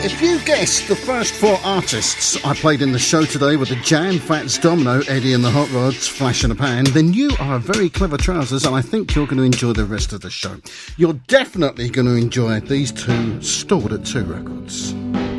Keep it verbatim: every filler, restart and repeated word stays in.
If you guessed the first four artists I played in the show today with the Jam, Fats Domino, Eddie and the Hot Rods, Flash in a Pan, then you are a very clever trousers, and I think you're going to enjoy the rest of the show. You're definitely going to enjoy these two Stored at Two records.